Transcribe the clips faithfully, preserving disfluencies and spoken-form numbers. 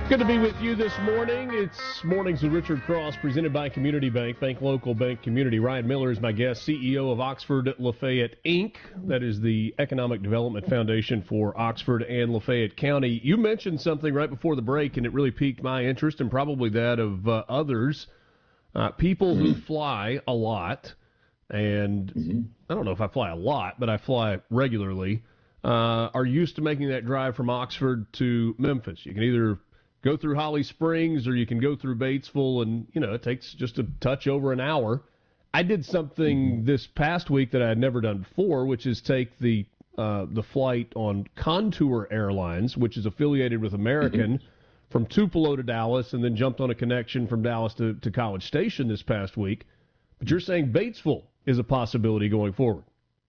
Good to be with you this morning. It's Mornings with Richard Cross, presented by Community Bank, Bank Local, Bank Community. Ryan Miller is my guest, C E O of Oxford Lafayette, Incorporated. That is the Economic Development Foundation for Oxford and Lafayette County. You mentioned something right before the break, and it really piqued my interest and probably that of uh, others. Uh, people mm-hmm. who fly a lot, and mm-hmm. I don't know if I fly a lot, but I fly regularly, uh, are used to making that drive from Oxford to Memphis. You can either go through Holly Springs, or you can go through Batesville, and, you know, it takes just a touch over an hour. I did something this past week that I had never done before, which is take the uh, the flight on Contour Airlines, which is affiliated with American, mm-hmm. from Tupelo to Dallas, and then jumped on a connection from Dallas to, to College Station this past week. But you're saying Batesville is a possibility going forward.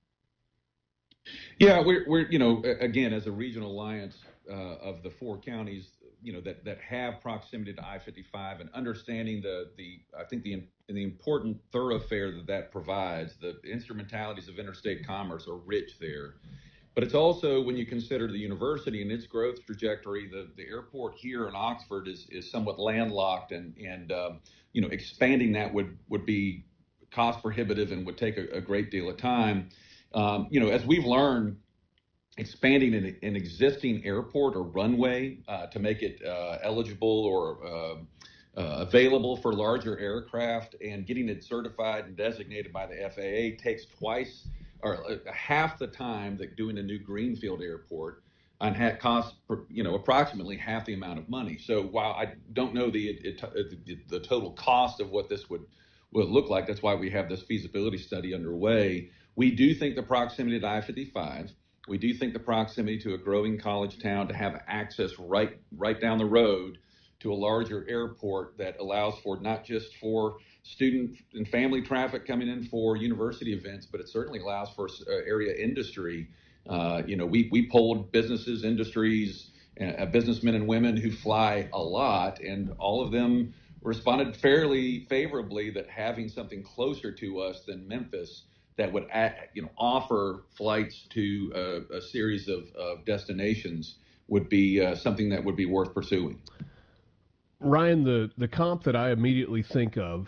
Yeah, we're, we're you know, again, as a regional alliance uh, of the four counties, you know, that, that have proximity to I fifty-five, and understanding the, the I think the the important thoroughfare that that provides, the instrumentalities of interstate commerce are rich there. But it's also, when you consider the university and its growth trajectory, the, the airport here in Oxford is is somewhat landlocked, and, and um, you know, expanding that would, would be cost prohibitive and would take a, a great deal of time. Um, you know, as we've learned, expanding an, an existing airport or runway uh, to make it uh, eligible or uh, uh, available for larger aircraft, and getting it certified and designated by the F A A takes twice or uh, half the time that doing a new greenfield airport, and ha- costs you know approximately half the amount of money. So while I don't know the it, it, the total cost of what this would would look like, that's why we have this feasibility study underway. We do think the proximity to I fifty-five. We do think the proximity to a growing college town, to have access right right down the road to a larger airport that allows for not just for student and family traffic coming in for university events, but it certainly allows for uh, area industry. Uh, you know, we we polled businesses, industries, uh, businessmen and women who fly a lot, and all of them responded fairly favorably that having something closer to us than Memphis that would, you know, offer flights to uh, a series of, of destinations would be uh, something that would be worth pursuing. Ryan, the, the comp that I immediately think of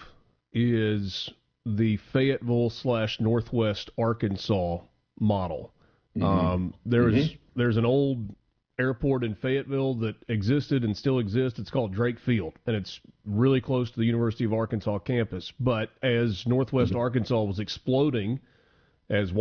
is the Fayetteville slash Northwest Arkansas model. Mm-hmm. Um, there's mm-hmm. there's an old airport in Fayetteville that existed and still exists. It's called Drake Field, and it's really close to the University of Arkansas campus. But as Northwest mm-hmm. Arkansas was exploding, as